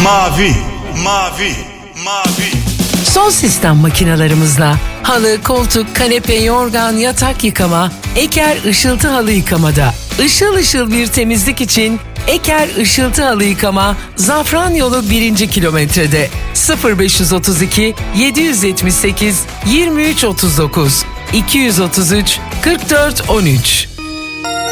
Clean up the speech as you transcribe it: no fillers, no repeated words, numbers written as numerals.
Mavi, mavi, mavi. Son sistem makinalarımızla halı, koltuk, kanepe, yorgan, yatak yıkama, Eker ışıltı halı yıkamada. Işıl ışıl bir temizlik için Eker ışıltı halı yıkama Zafran Yolu 1. kilometrede 0532 778 2339 233 44 13.